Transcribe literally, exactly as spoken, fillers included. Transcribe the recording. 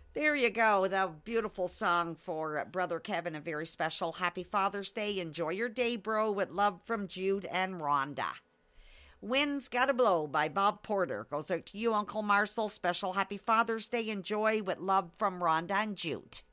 There you go. The beautiful song for Brother Kevin. A very special happy Father's Day. Enjoy your day, bro, with love from Jude and Rhonda. Wind's Gotta Blow by Bob Porter goes out to you, Uncle Marcel. Special happy Father's Day. Enjoy with love from Rhonda and Jude.